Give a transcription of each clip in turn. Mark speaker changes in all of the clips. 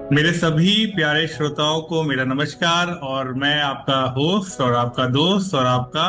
Speaker 1: मेरे सभी प्यारे श्रोताओं को मेरा नमस्कार। और मैं आपका होस्ट और आपका दोस्त और आपका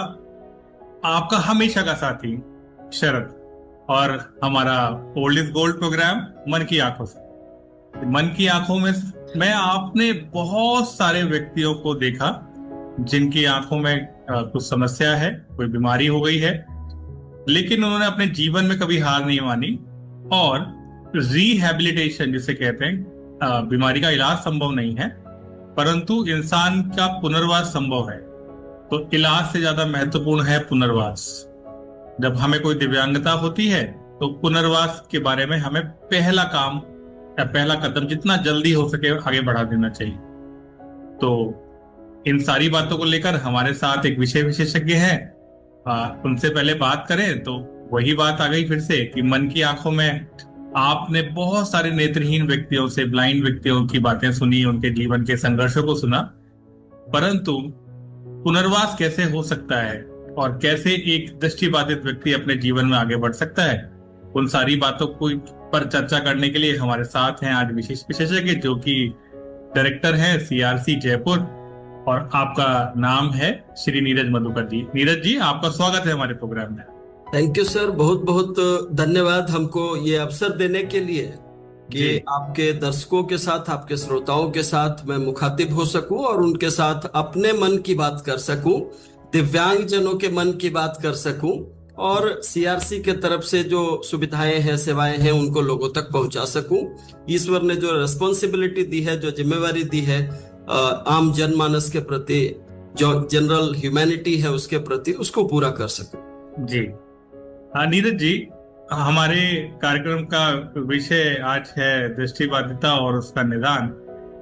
Speaker 1: आपका हमेशा का साथी शरद। और हमारा ओल्ड इज गोल्ड प्रोग्राम मन की आंखों से। मन की आंखों में मैं आपने बहुत सारे व्यक्तियों को देखा जिनकी आंखों में कुछ समस्या है, कोई बीमारी हो गई है, लेकिन उन्होंने अपने जीवन में कभी हार नहीं मानी। और रिहैबिलिटेशन जिसे कहते हैं, बीमारी का इलाज संभव नहीं है, परंतु इंसान का पुनर्वास संभव है। तो इलाज से ज्यादा महत्वपूर्ण है पुनर्वास। जब हमें कोई दिव्यांगता होती है तो पुनर्वास के बारे में हमें पहला काम या पहला कदम जितना जल्दी हो सके आगे बढ़ा देना चाहिए। तो इन सारी बातों को लेकर हमारे साथ एक विषय विशेषज्ञ है। उनसे पहले बात करें तो वही बात आ गई फिर से कि मन की आंखों में आपने बहुत सारे नेत्रहीन व्यक्तियों से, ब्लाइंड व्यक्तियों की बातें सुनी, उनके जीवन के संघर्षों को सुना। परंतु पुनर्वास कैसे हो सकता है और कैसे एक दृष्टिबाधित व्यक्ति अपने जीवन में आगे बढ़ सकता है, उन सारी बातों को पर चर्चा करने के लिए हमारे साथ हैं आज विशेष विशेषज्ञ जो कि डायरेक्टर हैं सीआरसी जयपुर। और आपका नाम है श्री नीरज मधुकर जी। नीरज जी, आपका स्वागत है हमारे प्रोग्राम में।
Speaker 2: थैंक यू सर, बहुत बहुत धन्यवाद हमको ये अवसर देने के लिए
Speaker 1: जी।
Speaker 2: कि आपके दर्शकों के साथ, आपके श्रोताओं के साथ मैं मुखातिब हो सकूं और उनके साथ अपने मन की बात कर सकूं, दिव्यांग जनों के मन की बात कर सकूं और सीआरसी के तरफ से जो सुविधाएं हैं, सेवाएं हैं, उनको लोगों तक पहुंचा सकूं। ईश्वर ने जो रिस्पॉन्सिबिलिटी दी है, जो जिम्मेवारी दी है आम जनमानस के प्रति, जो जनरल ह्यूमैनिटी है उसके प्रति, उसको पूरा कर सकूं।
Speaker 1: जी। हाँ नीरज जी, हमारे कार्यक्रम का विषय आज है दृष्टिबाधिता और उसका निदान।